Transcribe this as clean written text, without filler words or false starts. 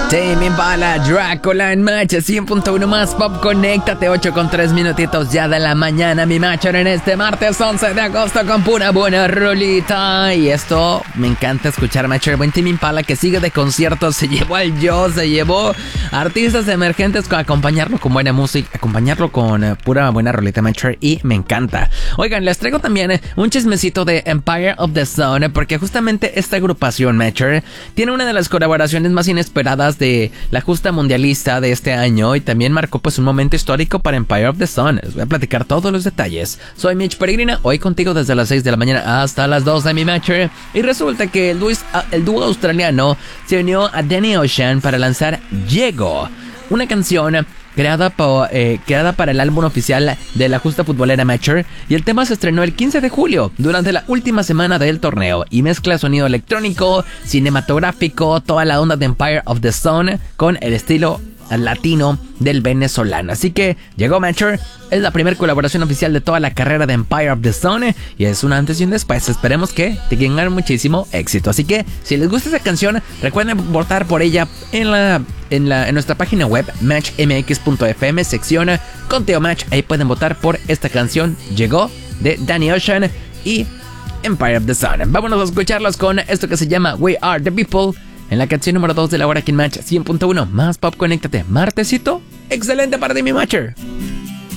Tame Impala, Drácula en Match 100.1 más pop. Conéctate, 8:03 ya de la mañana, mi Matcher, en este martes 11 de agosto con pura buena rolita. Y esto, me encanta escuchar, Matcher. Buen Tame Impala que sigue de conciertos, se llevó al Yo, se llevó artistas emergentes con acompañarlo con buena música, acompañarlo con pura buena rolita, Matcher, y me encanta. Oigan, les traigo también un chismecito de Empire of the Sun, porque justamente esta agrupación, Matcher, tiene una de las colaboraciones más inesperadas de la justa mundialista de este año y también marcó pues un momento histórico para Empire of the Sun. Les voy a platicar todos los detalles. Soy Mitch Peregrina, hoy contigo desde las 6 de la mañana hasta las 2 de mi Matcher. Y resulta que el dúo australiano se unió a Danny Ocean para lanzar Llegó, una canción creada para el álbum oficial de la justa futbolera Matcher, y el tema se estrenó el 15 de julio, durante la última semana del torneo, y mezcla sonido electrónico, cinematográfico, toda la onda de Empire of the Sun con el estilo latino del venezolano. Así que llegó Matcher, es la primera colaboración oficial de toda la carrera de Empire of the Sun y es un antes y un después. Esperemos que tengan muchísimo éxito. Así que si les gusta esa canción, recuerden votar por ella en nuestra página web matchmx.fm, sección Conteo Match. Ahí pueden votar por esta canción Llegó de Danny Ocean y Empire of the Sun. Vámonos a escucharlos con esto que se llama We Are the People, en la canción número 2 de la hora aquí en Match 100.1 más pop. Conéctate, martesito excelente para ti, mi Matcher.